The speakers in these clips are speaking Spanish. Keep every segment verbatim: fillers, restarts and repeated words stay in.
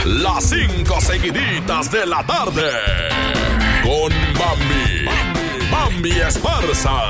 las cinco seguiditas de la tarde. Con Bambi. Bambi Esparza.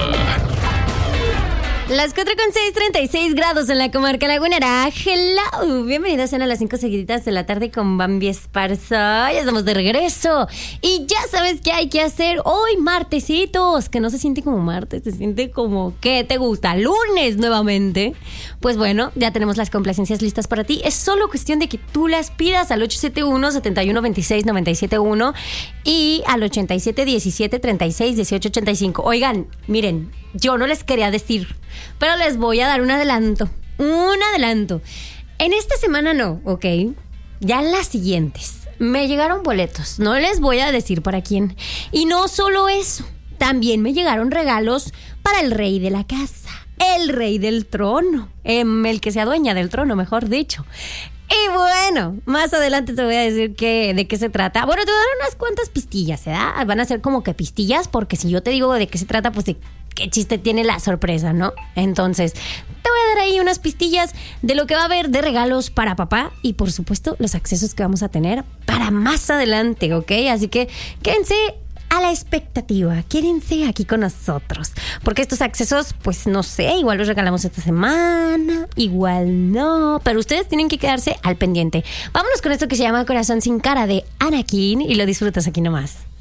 Las cuatro con seis, treinta y seis grados en la comarca lagunera. Hello, bienvenidos a las cinco seguiditas de la tarde con Bambi Esparza. Ya estamos de regreso y ya sabes qué hay que hacer hoy, martesitos. Que no se siente como martes, se siente como, ¿qué te gusta? Lunes nuevamente. Pues bueno, ya tenemos las complacencias listas para ti. Es solo cuestión de que tú las pidas al ocho siete uno, siete uno dos seis, nueve siete uno y al ochenta y siete, diecisiete, treinta y seis, dieciocho, ochenta y cinco. Oigan, miren, yo no les quería decir, pero les voy a dar un adelanto. Un adelanto. En esta semana no, ¿ok? Ya en las siguientes. Me llegaron boletos. No les voy a decir para quién. Y no solo eso. También me llegaron regalos para el rey de la casa. El rey del trono. Eh, el que se adueña del trono, mejor dicho. Y bueno, más adelante te voy a decir que, de qué se trata. Bueno, te voy a dar unas cuantas pistillas, ¿verdad? Van a ser como que pistillas, porque si yo te digo de qué se trata, pues de qué chiste tiene la sorpresa, ¿no? Entonces, te voy a dar ahí unas pistillas de lo que va a haber de regalos para papá y, por supuesto, los accesos que vamos a tener para más adelante, ¿ok? Así que quédense a la expectativa, quédense aquí con nosotros, porque estos accesos, pues no sé, igual los regalamos esta semana, igual no, pero ustedes tienen que quedarse al pendiente. Vámonos con esto que se llama Corazón sin cara de Anakin y lo disfrutas aquí nomás.